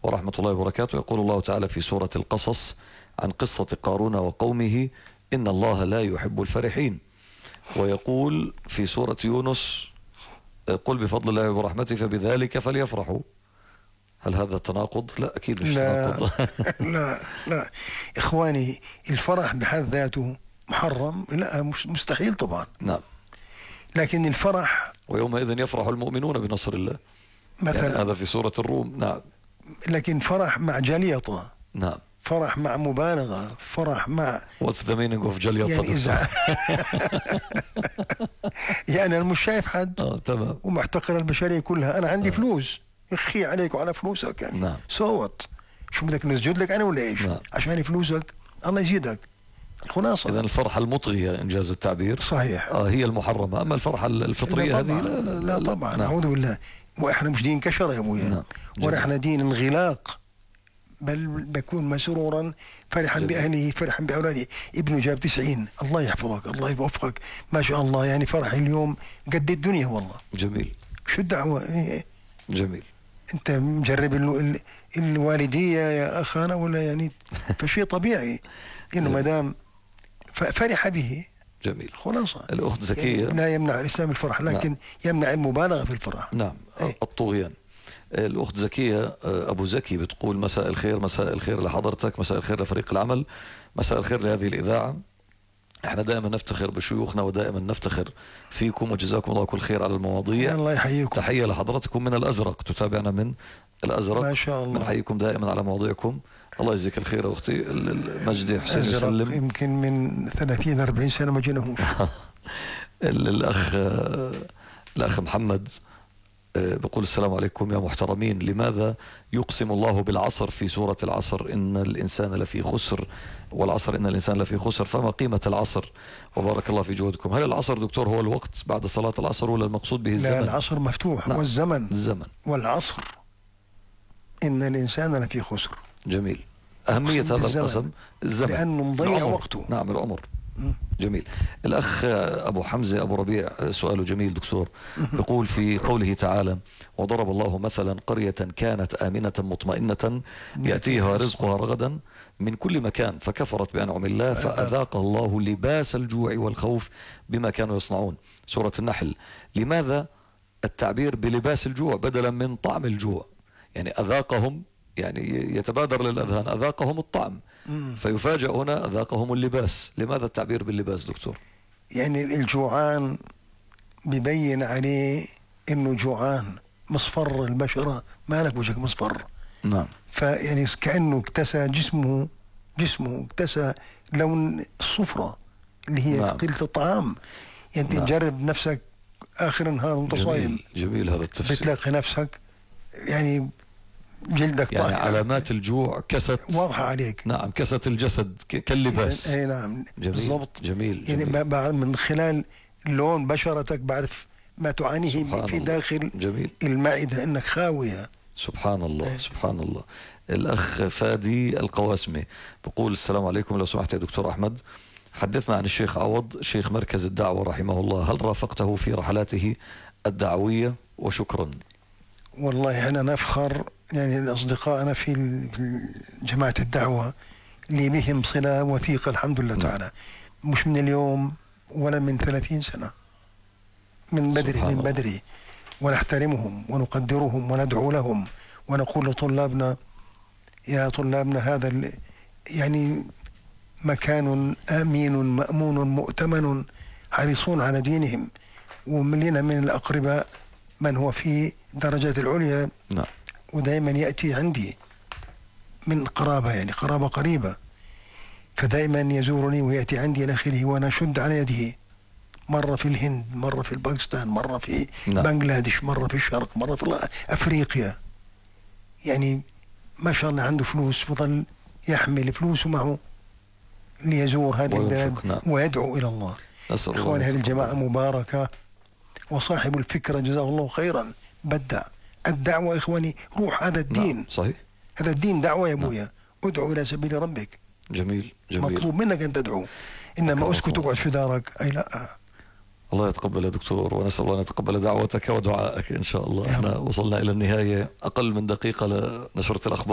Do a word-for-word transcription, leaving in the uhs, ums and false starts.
ورحمة الله وبركاته. يقول الله تعالى في سورة القصص عن قصة قارون وقومه: إن الله لا يحب الفرحين. ويقول في سورة يونس: قل بفضل الله وبرحمته فبذلك فليفرحوا. هل هذا تناقض؟ لا، أكيد مش لا تناقض. لا لا إخواني، الفرح بحد ذاته محرم؟ لا، مش مستحيل طبعا. نعم. لكن الفرح ويومئذ يفرح المؤمنون بنصر الله مثلا، يعني هذا في سورة الروم. نعم. لكن فرح مع جليطة، نعم. فرح مع مبالغة، فرح مع What's the meaning of جليطة؟ يعني إزع... يعني أنا مش شايف حد آه، تمام. ومحتقر البشرية كلها. أنا عندي آه. فلوس، يخي عليك وعلى فلوسك يعني. نعم. صوت شو بدك نسجد لك أنا ولا إيش؟ نعم. عشان فلوسك الله يزيدك. الخلاصة إذن الفرحة المطغية إنجاز التعبير صحيح آه هي المحرمة، أما الفرحة الفطرية هذه لا, لا, لا طبعا. نعم. أعوذ بالله. وإحنا مش دين كشرة يا أبويا. نعم. ونحن دين انغلاق، بل بكون مسرورا فرحا جميل. بأهله فرحا بأولاده. ابنه جاب تسعين، الله يحفظك الله يوفقك ما شاء الله. يعني فرح اليوم قد الدنيا والله. جميل. شو الدعوة؟ إيه؟ جميل. أنت مجرب ال... الوالدية يا أخانا ولا يعني؟ فشيء طبيعي إنه ما دام فرح به. جميل. خلاصة. الأخت زكية يعني لا يمنع الإسلام الفرح، لكن نعم. يمنع المبالغة في الفرح. نعم. ايه؟ الطغيان. الأخت زكية أبو زكي بتقول: مساء الخير. مساء الخير لحضرتك، مساء الخير لفريق العمل، مساء الخير لهذه الإذاعة. احنا دائما نفتخر بشيوخنا ودائما نفتخر فيكم، وجزاكم الله كل خير على المواضيع. الله يحييكم. تحية لحضرتكم من الأزرق، تتابعنا من الأزرق ما شاء الله. بنحييكم دائما على مواضيعكم. الله يجزيك الخير أختي. مجدي حسين يسلم. يمكن من ثلاثين أربعين سنة ما جيناهوش. الأخ الأخ محمد بقول: السلام عليكم يا محترمين، لماذا يقسم الله بالعصر في سورة العصر إن الإنسان لفي خسر، والعصر إن الإنسان لفي خسر، فما قيمة العصر؟ وبارك الله في جهودكم. هل العصر دكتور هو الوقت بعد صلاة العصر ولا المقصود به الزمن؟ لا، العصر مفتوح. نعم. والزمن الزمن. والعصر إن الإنسان لفي خسر. جميل. أهمية هذا القسم الزمن، لأنه مضيع وقته. نعم، العمر. جميل. الأخ أبو حمزة أبو ربيع سؤاله جميل دكتور. يقول في قوله تعالى: وضرب الله مثلا قرية كانت آمنة مطمئنة يأتيها رزقها رغدا من كل مكان فكفرت بأنعم الله فأذاق الله لباس الجوع والخوف بما كانوا يصنعون. سورة النحل. لماذا التعبير بلباس الجوع بدلا من طعم الجوع؟ يعني أذاقهم، يعني يتبادر للأذهان أذاقهم الطعم، فيفاجأ هنا أذاقهم اللباس. لماذا التعبير باللباس دكتور؟ يعني الجوعان بيبين عليه إنه جوعان، مصفر البشرة، ما لك وجهك مصفر. نعم. فيعني كأنه اكتسى جسمه جسمه اكتسى لون الصفرة اللي هي نعم. قلة الطعام. يعني نعم. تجرب نفسك آخر النهار وانت صايم. جميل. جميل هذا التفسير. بتلاقي نفسك يعني جلدك يعني طاهر. علامات الجوع كست واضحة عليك. نعم، كست الجسد كاللباس. اي نعم. بالضبط. جميل. يعني جميل. من خلال لون بشرتك بعرف ما تعانيه في داخل جميل. المعدة، انك خاوية. سبحان الله. ايه. سبحان الله. الأخ فادي القواسمي بقول: السلام عليكم، لو سمحت يا دكتور أحمد حدثنا عن الشيخ عوض شيخ مركز الدعوة رحمه الله، هل رافقته في رحلاته الدعوية؟ وشكرا. والله أنا نفخر يعني أصدقائنا في جماعة الدعوة اللي بهم صلة وثيقة الحمد لله تعالى، مش من اليوم ولا من ثلاثين سنة، من بدري من بدري. ونحترمهم ونقدرهم وندعو لهم ونقول لطلابنا: يا طلابنا هذا يعني مكان آمين مأمون مؤتمن، حريصون على دينهم، وملينا من الأقرباء من هو في درجات العليا. نعم. ودائما يأتي عندي من قرابة، يعني قرابة قريبة، فدائما يزورني ويأتي إلى عندي إلى آخره، وأنا شد على يده. مرة في الهند، مرة في باكستان، مرة في نعم. بنغلاديش، مرة في الشرق، مرة في أفريقيا. يعني ما شاء الله عنده فلوس، فضل يحمل فلوسه معه ليزور هذه البلاد. نعم. ويدعو إلى الله. إخواني هذه الجماعة مباركة، وصاحب الفكرة جزاه الله خيرا بدع. الدعوة إخواني روح، هذا الدين. نعم. صحيح. هذا الدين دعوة يا أبويا. نعم. ادعو إلى سبيل ربك. جميل. جميل. مطلوب منك أن تدعو، إنما أسكت تقعد في دارك أي لا. الله يتقبل يا دكتور، ونسأل الله أن يتقبل دعوتك ودعائك إن شاء الله. احنا وصلنا إلى النهاية، أقل من دقيقة لنشرة الأخبار.